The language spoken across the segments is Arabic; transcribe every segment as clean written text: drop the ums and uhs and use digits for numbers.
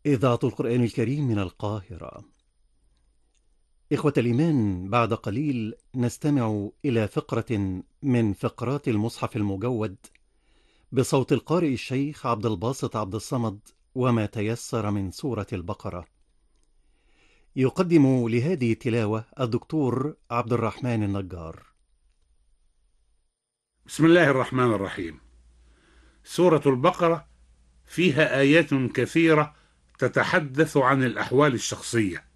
إذاعة القرآن الكريم من القاهرة. إخوة الإيمان، بعد قليل نستمع إلى فقرة من فقرات المصحف المجود بصوت القارئ الشيخ عبد الباسط عبد الصمد، وما تيسر من سورة البقرة. يقدم لهذه التلاوة الدكتور عبد الرحمن النجار. بسم الله الرحمن الرحيم. سورة البقرة فيها آيات كثيرة تتحدث عن الأحوال الشخصية،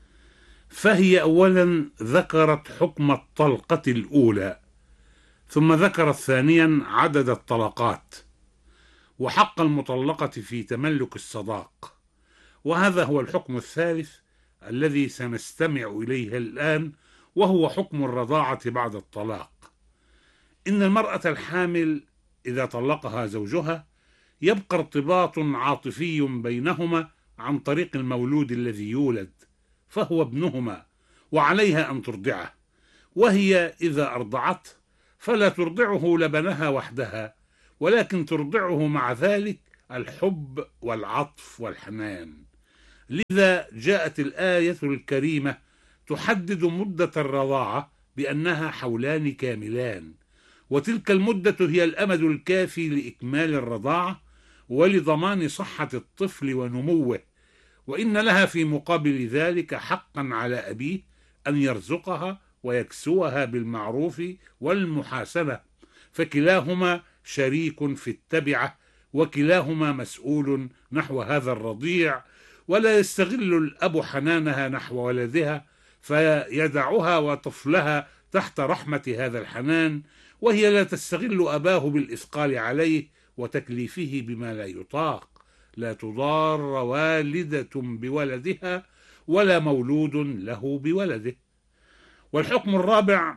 فهي أولا ذكرت حكم الطلقة الأولى، ثم ذكرت ثانيا عدد الطلقات وحق المطلقة في تملك الصداق، وهذا هو الحكم الثالث الذي سنستمع إليه الآن، وهو حكم الرضاعة بعد الطلاق. إن المرأة الحامل إذا طلقها زوجها يبقى ارتباط عاطفي بينهما عن طريق المولود الذي يولد، فهو ابنهما وعليها أن ترضعه، وهي إذا أرضعته فلا ترضعه لبنها وحدها، ولكن ترضعه مع ذلك الحب والعطف والحنان. لذا جاءت الآية الكريمة تحدد مدة الرضاعة بأنها حولان كاملان، وتلك المدة هي الأمد الكافي لإكمال الرضاعة ولضمان صحة الطفل ونموه، وإن لها في مقابل ذلك حقا على أبيه أن يرزقها ويكسوها بالمعروف والمحاسنة، فكلاهما شريك في التبعة، وكلاهما مسؤول نحو هذا الرضيع، ولا يستغل الأب حنانها نحو ولدها فيدعها وطفلها تحت رحمة هذا الحنان، وهي لا تستغل أباه بالإثقال عليه وتكليفه بما لا يطاق. لا تضار والدة بولدها ولا مولود له بولده. والحكم الرابع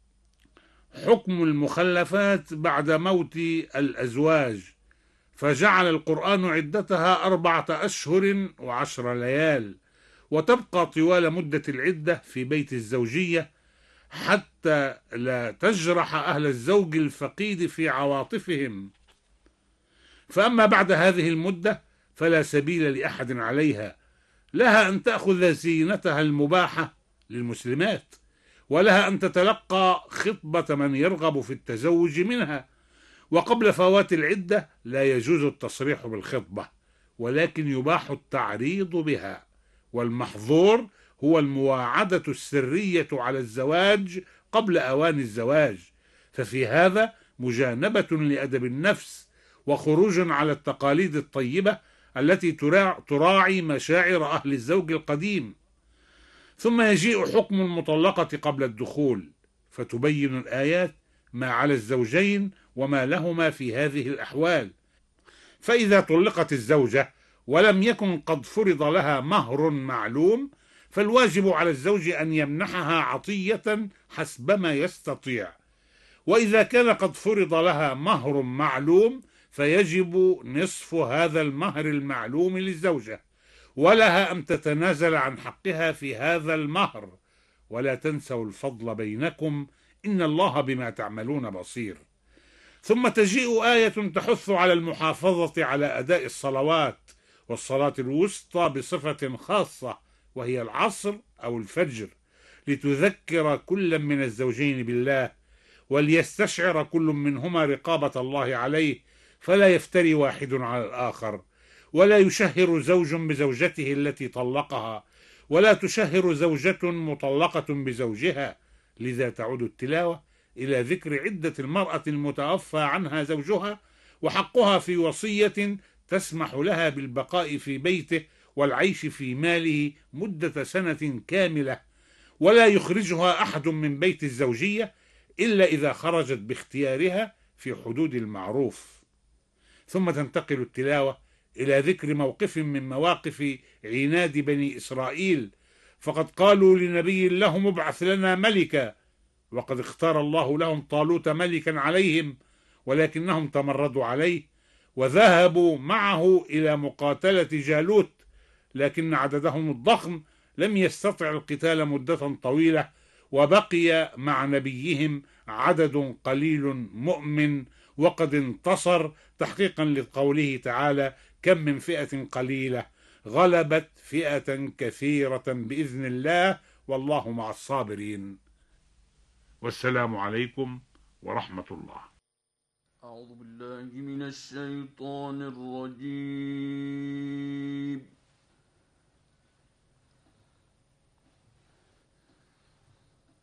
حكم المخلفات بعد موت الأزواج، فجعل القرآن عدتها 4 أشهر و10 ليال، وتبقى طوال مدة العدة في بيت الزوجية حتى لا تجرح أهل الزوج الفقيد في عواطفهم. فأما بعد هذه المدة فلا سبيل لأحد عليها، لها أن تأخذ زينتها المباحة للمسلمات، ولها أن تتلقى خطبة من يرغب في التزوج منها، وقبل فوات العدة لا يجوز التصريح بالخطبة، ولكن يباح التعريض بها، والمحظور هو المواعدة السرية على الزواج قبل أوان الزواج، ففي هذا مجانبة لأدب النفس وخروج على التقاليد الطيبة التي تراعي مشاعر أهل الزوج القديم. ثم يجيء حكم المطلقة قبل الدخول، فتبين الآيات ما على الزوجين وما لهما في هذه الأحوال. فإذا طلقت الزوجة ولم يكن قد فرض لها مهر معلوم، فالواجب على الزوج أن يمنحها عطية حسبما يستطيع، وإذا كان قد فرض لها مهر معلوم فيجب نصف هذا المهر المعلوم للزوجة، ولها أن تتنازل عن حقها في هذا المهر. ولا تنسوا الفضل بينكم إن الله بما تعملون بصير. ثم تجيء آية تحث على المحافظة على أداء الصلوات والصلاة الوسطى بصفة خاصة، وهي العصر أو الفجر، لتذكر كل من الزوجين بالله، وليستشعر كل منهما رقابة الله عليه، فلا يفتري واحد على الآخر، ولا يشهر زوج بزوجته التي طلقها، ولا تشهر زوجة مطلقة بزوجها. لذا تعود التلاوة إلى ذكر عدة المرأة المتوفى عنها زوجها، وحقها في وصية تسمح لها بالبقاء في بيته والعيش في ماله مدة سنة كاملة، ولا يخرجها أحد من بيت الزوجية إلا إذا خرجت باختيارها في حدود المعروف. ثم تنتقل التلاوة إلى ذكر موقف من مواقف عناد بني إسرائيل، فقد قالوا لنبي لهم ابعث لنا ملكا، وقد اختار الله لهم طالوت ملكا عليهم، ولكنهم تمردوا عليه وذهبوا معه إلى مقاتلة جالوت، لكن عددهم الضخم لم يستطع القتال مدة طويلة، وبقي مع نبيهم عدد قليل مؤمن وقد انتصر، تحقيقا لقوله تعالى: كم من فئة قليلة غلبت فئة كثيرة بإذن الله، والله مع الصابرين. والسلام عليكم ورحمة الله. أعوذ بالله من الشيطان الرجيم.